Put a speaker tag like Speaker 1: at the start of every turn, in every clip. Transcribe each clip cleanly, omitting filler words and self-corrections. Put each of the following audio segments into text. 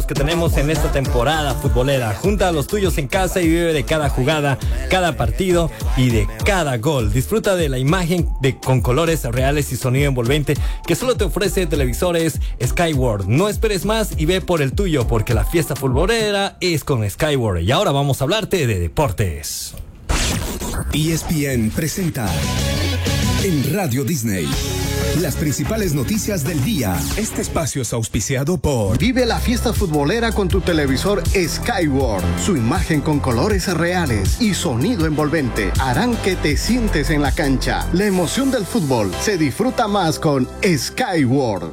Speaker 1: que tenemos en esta temporada futbolera. Junta a los tuyos en casa y vive de cada jugada, cada partido y de cada gol. Disfruta de la imagen con colores reales y sonido envolvente que solo te ofrece televisores Skyward. No esperes más y ve por el tuyo, porque la fiesta futbolera es con Skyward. Y ahora vamos a hablarte de deportes.
Speaker 2: ESPN presenta en Radio Disney las principales noticias del día. Este espacio es auspiciado por...
Speaker 3: Vive la fiesta futbolera con tu televisor Skyward. Su imagen con colores reales y sonido envolvente harán que te sientes en la cancha. La emoción del fútbol se disfruta más con Skyward.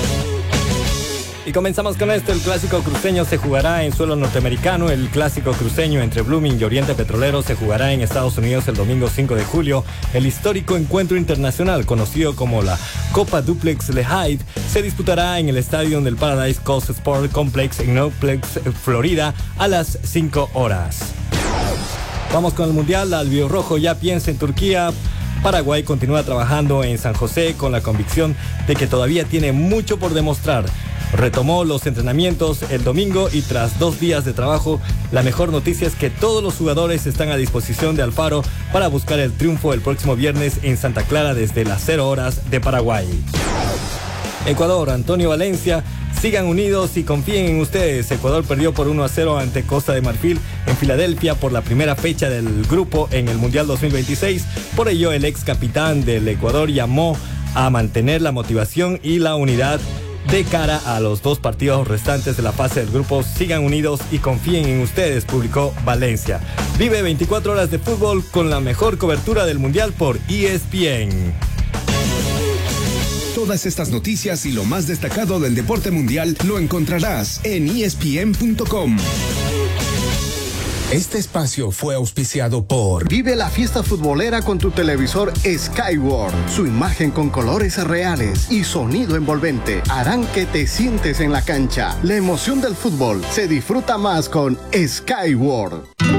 Speaker 1: Y comenzamos con esto. El clásico cruceño se jugará en suelo norteamericano. El clásico cruceño entre Blooming y Oriente Petrolero se jugará en Estados Unidos el domingo 5 de julio. El histórico encuentro internacional, conocido como la Copa Duplex Lehigh, se disputará en el estadio del Paradise Coast Sport Complex en Naples, Florida, a las 5 horas. Vamos con el Mundial. La albirrojo ya piensa en Turquía. Paraguay continúa trabajando en San José con la convicción de que todavía tiene mucho por demostrar. Retomó los entrenamientos el domingo y tras 2 días de trabajo, la mejor noticia es que todos los jugadores están a disposición de Alfaro para buscar el triunfo el próximo viernes en Santa Clara desde las 0 horas de Paraguay. Ecuador, Antonio Valencia, sigan unidos y confíen en ustedes. Ecuador perdió por 1-0 ante Costa de Marfil en Filadelfia por la primera fecha del grupo en el Mundial 2026. Por ello, el ex capitán del Ecuador llamó a mantener la motivación y la unidad de cara a los 2 partidos restantes de la fase del grupo. Sigan unidos y confíen en ustedes, publicó Valencia. Vive 24 horas de fútbol con la mejor cobertura del Mundial por ESPN.
Speaker 2: Todas estas noticias y lo más destacado del deporte mundial lo encontrarás en ESPN.com. Este espacio fue auspiciado por...
Speaker 3: Vive la fiesta futbolera con tu televisor Skyward. Su imagen con colores reales y sonido envolvente harán que te sientes en la cancha. La emoción del fútbol se disfruta más con Skyward.